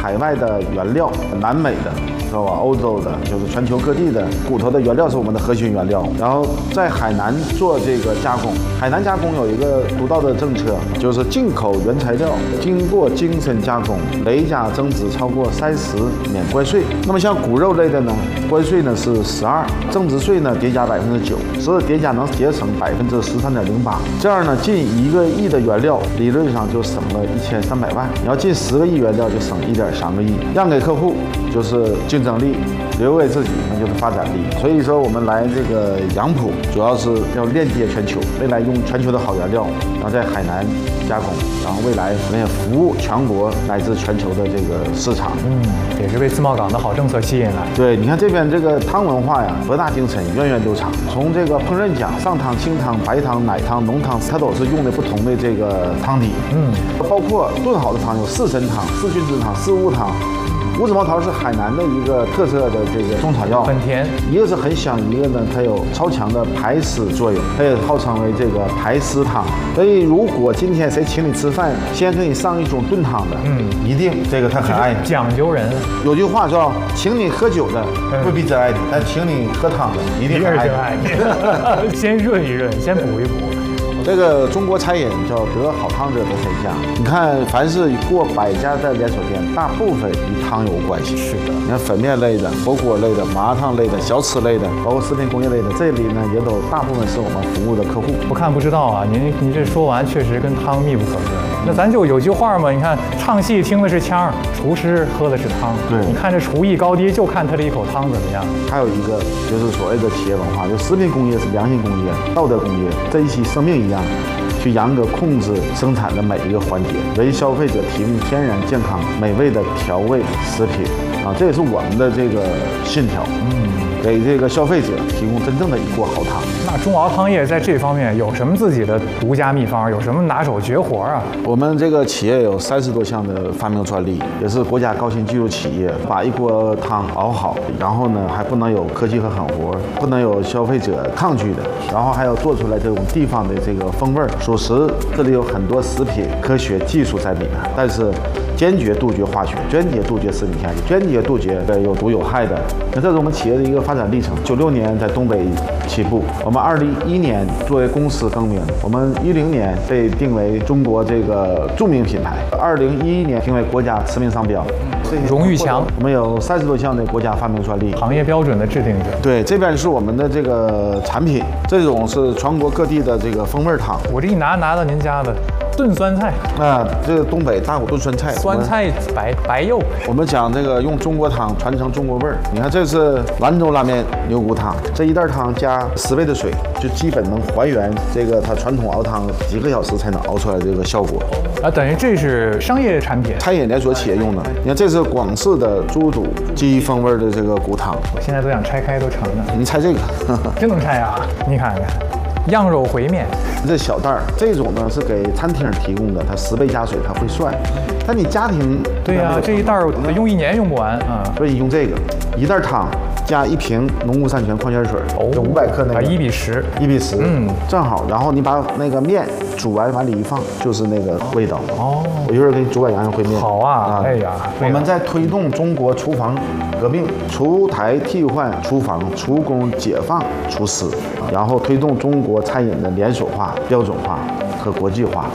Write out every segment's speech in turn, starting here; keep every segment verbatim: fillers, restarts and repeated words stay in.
海外的原料，南美的。是吧？欧洲的，就是全球各地的骨头的原料是我们的核心原料，然后在海南做这个加工。海南加工有一个独到的政策，就是进口原材料经过精深加工，累加增值超过三十免关税。那么像骨肉类的呢，关税呢是十二，增值税呢叠加百分之九，所以叠加能节省百分之十三点零八。这样呢，进一个亿的原料，理论上就省了一千三百万。你要进十个亿原料，就省一点三个亿，让给客户就是竞争力，留给自己那就是发展力。所以说我们来这个杨浦，主要是要链接全球，未来用全球的好原料，然后在海南加工，然后未来我们也服务全国乃至全球的这个市场。 嗯，也是被自贸港的好政策吸引来。 对，你看这边这个汤文化呀，博大精深，源远流长。从这个烹饪讲，上汤、清汤、白汤、奶汤、浓汤，它都是用的不同的这个汤底。嗯，包括炖好的汤有四神汤、四君子汤、四物汤。五子毛桃是海南的一个特色的这个中草药， 很甜， 一个是很香，一个呢它有超强的排湿作用，它也号称为这个排湿汤。所以如果今天谁请你吃饭，先给你上一盅炖汤的，嗯，一定这个他很爱你， 讲究人。 有句话叫请你喝酒的未必真爱你，但请你喝汤的一定很爱你。先润一润，先补一补。 这个中国餐饮叫得好汤者得天下。你看，凡是过百家的连锁店，大部分与汤有关系。是的，你看粉面类的、火锅类的、麻辣烫类的、小吃类的，包括食品工业类的，这里呢也都大部分是我们服务的客户。 不看不知道啊，您您这说完确实跟汤密不可分。那咱就有句话嘛，你看唱戏听的是腔，厨师喝的是汤。对，你看这厨艺高低，就看他这一口汤怎么样。 还有一个就是所谓的企业文化，就食品工业是良心工业、道德工业，珍惜生命一样。去严格控制生产的每一个环节，为消费者提供天然、健康、美味的调味食品啊，这也是我们的这个信条。嗯，给这个消费者提供真正的一锅好汤。 那中熬汤业在这方面有什么自己的独家秘方？有什么拿手绝活啊？ 我们这个企业有三十多项的发明专利，也是国家高新技术企业。把一锅汤熬好，然后呢还不能有科技和狠活，不能有消费者抗拒的，然后还要做出来这种地方的这个风味儿。属实，这里有很多食品科学技术在里面，但是坚决杜绝化学，坚决杜绝食品添加，坚决杜绝有毒有害的。那这是我们企业的一个发展历程。九六年在东北起步，我们二零一一年作为公司更名，我们一零年被定为中国这个著名品牌，二零一一年评为国家驰名商标。 荣誉强， 我们有三十多项的国家发明专利， 行业标准的制定者。 对，这边是我们的这个产品，这种是全国各地的这个风味汤。 我这一拿拿到您家的炖酸菜啊，这个东北大骨炖酸菜， 酸菜白白肉。 我们讲这个用中国汤传承中国味儿。你看，这是兰州拉面牛骨汤，这一袋汤加十倍的水，就基本能还原这个它传统熬汤几个小时才能熬出来这个效果。 啊，等于这是商业产品， 餐饮连锁企业用的。你看，这是广式的猪肚鸡风味的这个骨汤， 我现在都想拆开都成了。 你猜这个？ 真能拆啊！你看看。羊肉烩面， 这小袋儿，这种呢是给餐厅提供的，它十倍加水，它会涮。但你家庭对呀、啊，这一袋儿用一年用不完啊， 所以用这个一袋汤加一瓶农夫山泉矿泉水，哦，就五百克那个， 一比十， 一比十，嗯，正好。然后你把那个面煮完往里一放，就是那个味道。哦，我一会儿给你煮碗羊肉烩面。 好啊，啊哎呀， 我们在推动中国厨房革命，厨台替换厨房，厨工解放厨师，然后推动中国餐饮的连锁化、标准化和国际化。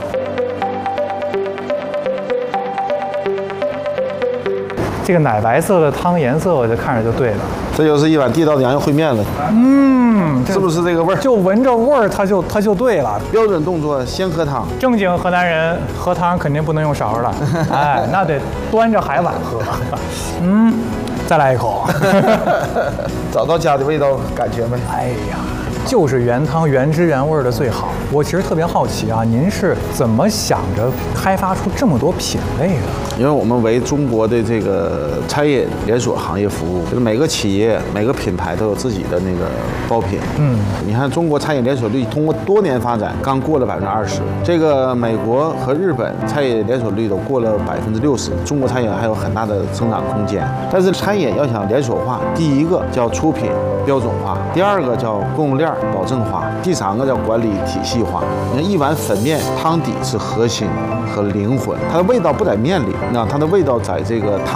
这个奶白色的汤颜色，我就看着就对了。 这就是一碗地道的羊肉烩面了。嗯，是不是这个味儿？ 就闻着味儿，它就它就对了。 标准动作：先喝汤。 正经河南人喝汤肯定不能用勺了，哎，那得端着海碗喝。嗯，再来一口。 找到家的味道感觉没？ 哎呀。就是原汤原汁原味的最好。我其实特别好奇啊，您是怎么想着开发出这么多品类的？ 因为我们为中国的这个餐饮连锁行业服务，就是每个企业、每个品牌都有自己的那个爆品。嗯，你看中国餐饮连锁率通过多年发展，刚过了百分之二十。这个美国和日本餐饮连锁率都过了百分之六十，中国餐饮还有很大的增长空间。但是餐饮要想连锁化，第一个叫出品标准化，第二个叫供应链保证化，第三个叫管理体系化。你看一碗粉面，汤底是核心和灵魂，它的味道不在面里，那它的味道在这个汤。